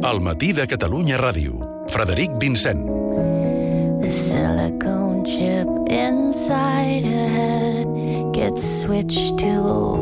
Al matí de Catalunya Ràdio. Frederic Vincent. The silicone chip inside her head gets switched to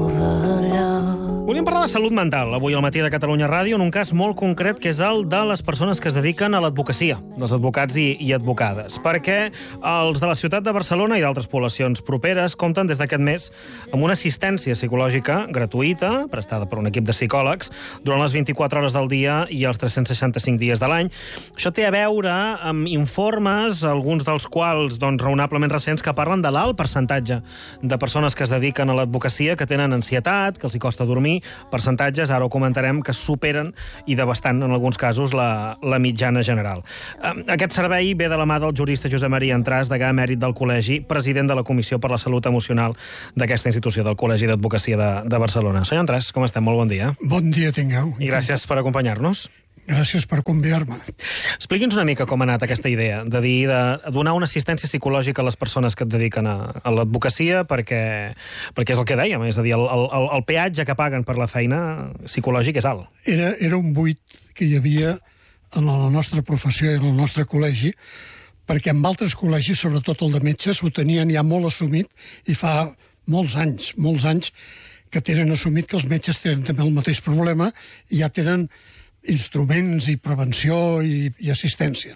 overload. Volíem parlar de salut mental avui al matí de Catalunya Ràdio en un cas molt concret que és el de les persones que es dediquen a l'advocacia, dels advocats i advocades, perquè els de la ciutat de Barcelona i d'altres poblacions properes compten des d'aquest mes amb una assistència psicològica gratuïta, prestada per un equip de psicòlegs, durant les 24 hores del dia i els 365 dies de l'any. Això té a veure amb informes, alguns dels quals raonablement recents, que parlen de l'alt percentatge de persones que es dediquen a l'advocacia que tenen ansietat, que els hi costa dormir, percentatges, ara ho comentarem, que superen i de bastant, en alguns casos, la mitjana general. Aquest servei ve de la mà del jurista Josep Maria Entràs, degà emèrit del Col·legi, president de la Comissió per la Salut Emocional d'aquesta institució, del Col·legi d'Advocacia de Barcelona. Senyor Entràs, com estem? Molt bon dia. Bon dia tingueu. I gràcies per acompanyar-nos. Gràcies per convidar-me. Expliqui'ns una mica com ha anat aquesta idea de donar una assistència psicològica a les persones que es dediquen a l'advocacia, perquè és el que dèiem, és a dir, el peatge que paguen per la feina psicològica és alt. Era un buit que hi havia en la nostra professió i en el nostre col·legi, perquè en altres col·legis, sobretot el de metges, ho tenien ja molt assumit i fa molts anys que tenen assumit que els metges tenen també el mateix problema i ja tenen instruments i prevenció i assistència.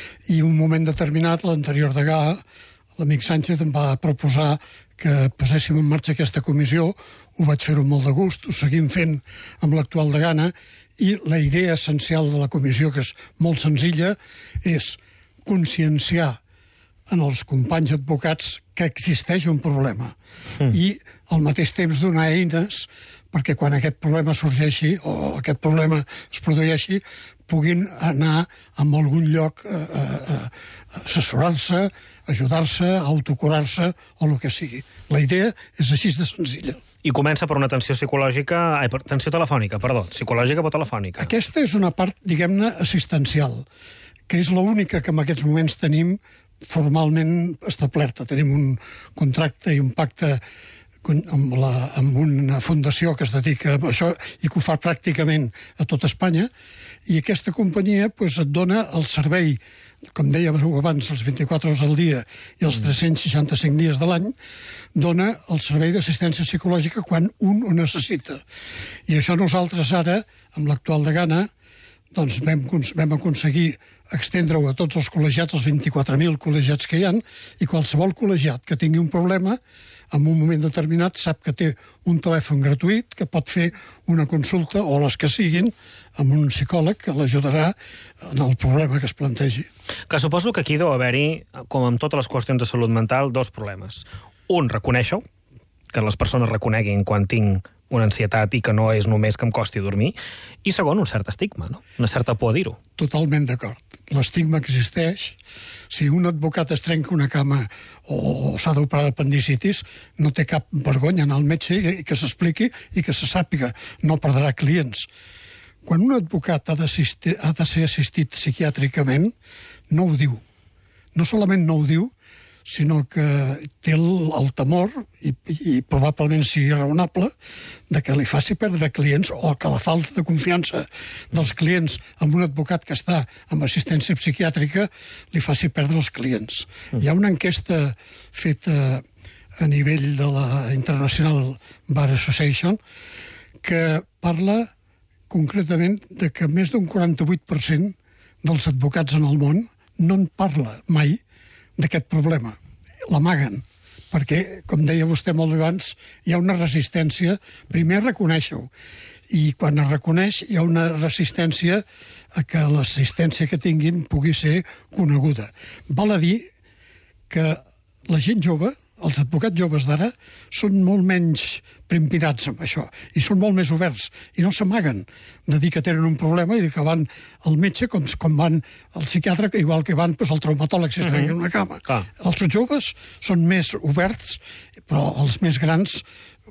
I un moment determinat, l'anterior degà, l'amic Sánchez, em va proposar que poséssim en marxa aquesta comissió. Ho vaig fer-ho molt de gust, ho seguim fent amb l'actual degana, i la idea essencial de la comissió, que és molt senzilla, és conscienciar en els companys advocats que existeix un problema i al mateix temps donar eines perquè quan aquest problema sorgeixi o aquest problema es produeixi puguin anar a algun lloc a assessorar-se, ajudar-se, a autocurar-se o el que sigui. La idea és així de senzilla. I comença per una atenció psicològica, atenció telefònica, perdó, psicològica o telefònica. Aquesta és una part, diguem-ne, assistencial, que és l'única que en aquests moments tenim formalment establerta. Tenim un contracte i un pacte amb una fundació que es dedica a això i que ho fa pràcticament a tot Espanya, i aquesta companyia et dona el servei, com dèiem abans, els 24 hores al dia i els 365 dies de l'any, dona el servei d'assistència psicològica quan un ho necessita. I això nosaltres ara, amb l'actual degana, vam aconseguir extendre-ho a tots els col·legiats, els 24.000 col·legiats que hi ha, i qualsevol col·legiat que tingui un problema, en un moment determinat sap que té un telèfon gratuït, que pot fer una consulta, o les que siguin, amb un psicòleg que l'ajudarà en el problema que es plantegi. Clar, suposo que aquí deu haver-hi, com amb totes les qüestions de salut mental, dos problemes. Un, reconèixer-ho, que les persones reconeguin quan tinc una ansietat i que no és només que em costi dormir. I segon, un cert estigma, no? Una certa por a dir-ho. Totalment d'acord. L'estigma existeix. Si un advocat es trenca una cama o s'ha d'operar d'apendicitis, no té cap vergonya anar al metge i que s'expliqui i que se sàpiga. No perdrà clients. Quan un advocat ha de ser assistit psiquiàtricament, no ho diu. No solament no ho diu, sinó que té el temor, i probablement sigui raonable, de que li faci perdre clients o que la falta de confiança dels clients amb un advocat que està amb assistència psiquiàtrica li faci perdre els clients. Hi ha una enquesta feta a nivell de la International Bar Association que parla concretament de que més d'un 48% dels advocats en el món no en parla mai d'aquest problema. L'amaguen, perquè, com deia vostè molt abans, hi ha una resistència, primer a reconèixer-ho, i quan es reconeix hi ha una resistència a que l'assistència que tinguin pugui ser coneguda. Val a dir que la gent jove, els advocats joves d'ara, són molt menys primpinats amb això, i són molt més oberts, i no s'amaguen de dir que tenen un problema i que van al metge com van al psiquiatre, igual que van al traumatòleg si es trenquen una cama. Els joves són més oberts, però els més grans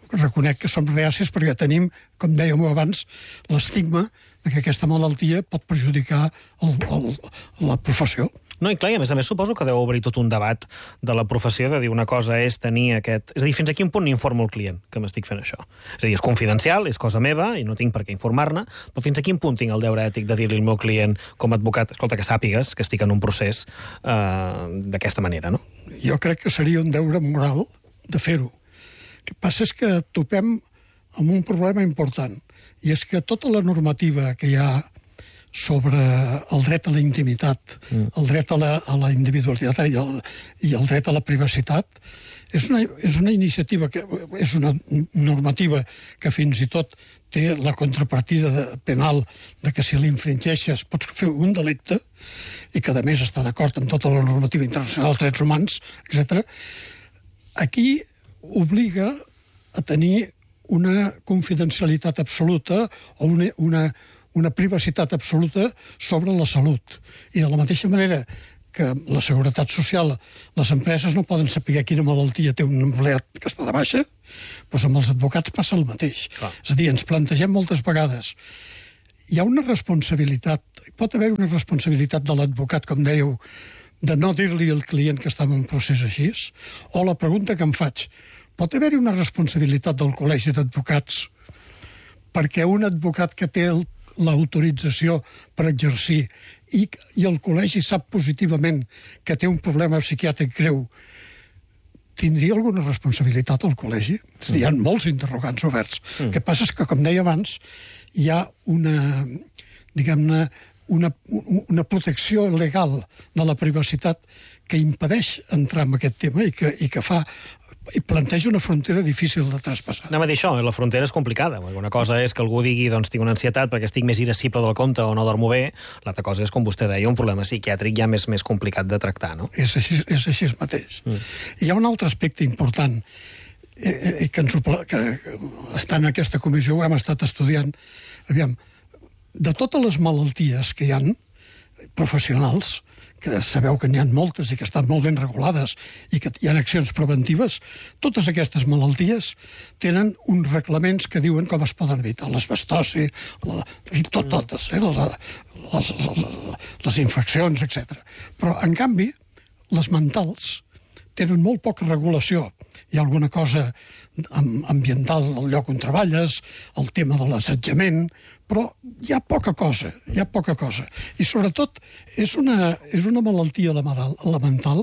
reconec que som reacis perquè tenim, com dèiem abans, l'estigma de que aquesta malaltia pot perjudicar la professió. No, i clar, i a més suposo que deu obrir tot un debat de la professió de dir una cosa és tenir aquest... És a dir, fins a quin punt n'informo el client que m'estic fent això? És a dir, és confidencial, és cosa meva i no tinc per què informar-ne, però fins a quin punt tinc el deure ètic de dir-li al meu client com a advocat, escolta, que sàpigues que estic en un procés d'aquesta manera, no? Jo crec que seria un deure moral de fer-ho. El que passa és que topem amb un problema important, i és que tota la normativa que hi ha sobre el dret a la intimitat, el dret a la individualitat i el dret a la privacitat, és una iniciativa, és una normativa que fins i tot té la contrapartida penal de que si l'infringeixes pots fer un delicte i que a més està d'acord amb tota la normativa internacional dels drets humans, etc. Aquí obliga a tenir una confidencialitat absoluta o una privacitat absoluta sobre la salut. I de la mateixa manera que la seguretat social, les empreses no poden saber quina malaltia té un empleat que està de baixa, doncs amb els advocats passa el mateix. És a dir, ens plantegem moltes vegades, hi ha una responsabilitat, pot haver una responsabilitat de l'advocat, com dèieu, de no dir-li al client que està en un procés així, o la pregunta que em faig, pot haver-hi una responsabilitat del Col·legi d'Advocats perquè un advocat que té l'autorització per exercir i el col·legi sap positivament que té un problema psiquiàtric greu, tindria alguna responsabilitat al col·legi? Hi ha molts interrogants oberts. El que passa és que, com deia abans, hi ha una protecció legal de la privacitat que impedeix entrar en aquest tema i que planteja una frontera difícil de traspassar. Anem a dir això, la frontera és complicada. Una cosa és que algú digui, doncs, tinc una ansietat perquè estic més irascible del compte o no dormo bé. L'altra cosa és, com vostè deia, un problema psiquiàtric ja més complicat de tractar, no? És així mateix. Hi ha un altre aspecte important que estant en aquesta comissió ho hem estat estudiant. Aviam, de totes les malalties que hi ha professionals, que sabeu que n'hi ha moltes i que estan molt ben regulades i que hi ha accions preventives, totes aquestes malalties tenen uns reglaments que diuen com es poden evitar. L'asbestosi, totes, les infeccions, etc. Però, en canvi, les mentals tenen molt poca regulació. Hi ha alguna cosa ambiental del lloc on treballes, el tema de l'assetjament, però hi ha poca cosa. I sobretot és una malaltia, la mental,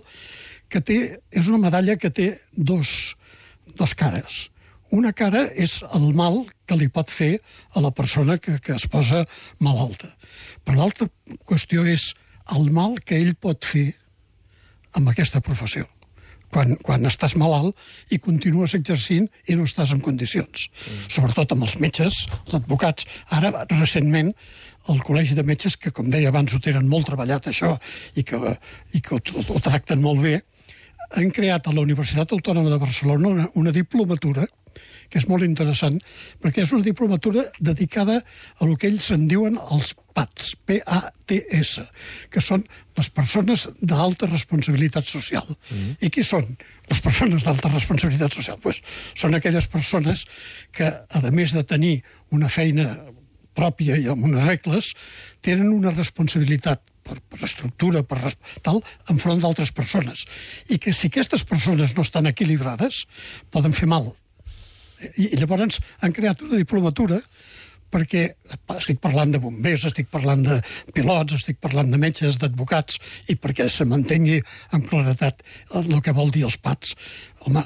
és una medalla que té dos cares. Una cara és el mal que li pot fer a la persona que es posa malalta. Però l'altra qüestió és el mal que ell pot fer amb aquesta professió. Quan estàs malalt i continues exercint i no estàs en condicions. Sobretot amb els metges, els advocats. Ara, recentment, el Col·legi de Metges, que com deia abans ho tenen molt treballat això i que ho tracten molt bé, han creat a la Universitat Autònoma de Barcelona una diplomatura que és molt interessant, perquè és una diplomatura dedicada a el que ells en diuen els PATS, P-A-T-S, que són les persones d'alta responsabilitat social. I qui són les persones d'alta responsabilitat social? Pues són aquelles persones que, a més de tenir una feina pròpia i amb unes regles, tenen una responsabilitat per estructura, tal, enfront d'altres persones. I que si aquestes persones no estan equilibrades, poden fer mal. I llavors han creat una diplomatura perquè estic parlant de bombers, estic parlant de pilots, estic parlant de metges, d'advocats, i perquè se mantengui amb claretat el que vol dir els PATS. Home,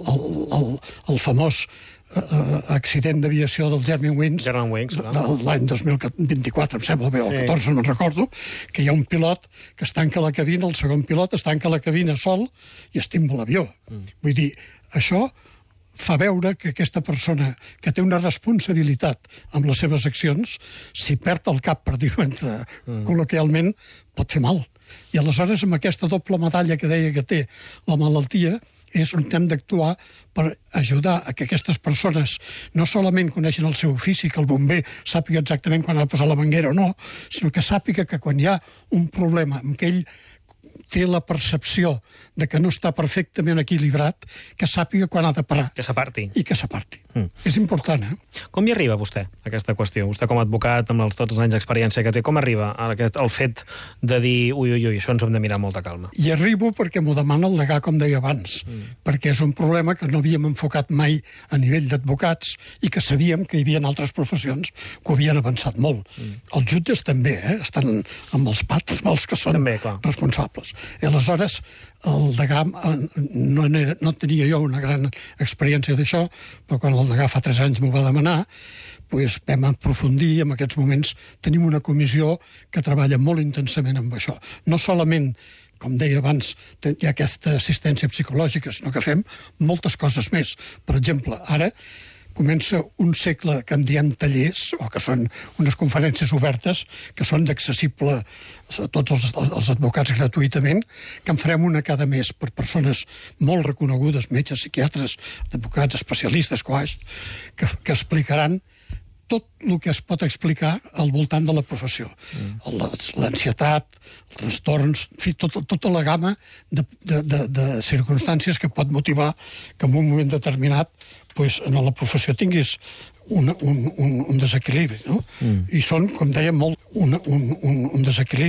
el famós accident d'aviació del Germanwings de l'any 2024, em sembla bé, o el 14, no recordo, que hi ha un pilot que es tanca a la cabina, el segon pilot es tanca a la cabina sol i es timba l'avió. Vull dir, això fa veure que aquesta persona que té una responsabilitat amb les seves accions, si perd el cap, per dir-ho col·loquialment, pot fer mal. I aleshores, amb aquesta doble medalla que deia que té la malaltia, és on hem d'actuar per ajudar a que aquestes persones no solament coneixen el seu ofici, que el bomber sàpiga exactament quan ha de posar la manguera o no, sinó que sàpiga que quan hi ha un problema amb què ell té la percepció de que no està perfectament equilibrat, que sàpiga quan ha de parar. Que s'aparti. I que s'aparti. És important, Com hi arriba vostè, a aquesta qüestió? Vostè com a advocat, amb tots els anys d'experiència que té, com arriba al fet de dir ui, això ens ho hem de mirar amb molta calma? I arribo perquè m'ho demana el degà, com deia abans, perquè és un problema que no havíem enfocat mai a nivell d'advocats i que sabíem que hi havia altres professions que ho havien avançat molt. Els jutges també, estan amb els pats, amb els que són també, responsables. I aleshores el degà no tenia jo una gran experiència d'això, però quan el degà fa 3 anys m'ho va demanar, doncs vam aprofundir i en aquests moments tenim una comissió que treballa molt intensament amb això. No solament, com deia abans, hi ha aquesta assistència psicològica, sinó que fem moltes coses més. Per exemple, ara comença un cicle que en diem tallers, o que són unes conferències obertes, que són d'accessible a tots els advocats gratuïtament, que en farem una cada mes per persones molt reconegudes, metges, psiquiatres, advocats, especialistes, coaix, que explicaran tot el que es pot explicar al voltant de la professió. L'ansietat, els trastorns, en fi, tota la gamma de circumstàncies que pot motivar que en un moment determinat en la professió tinguis un desequilibri, no? I són, com deia, molt un desequilibri.